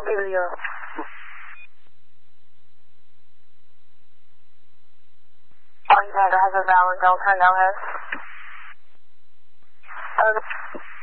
bedoel je? Oh, you had a husband now and don't hang out, huh?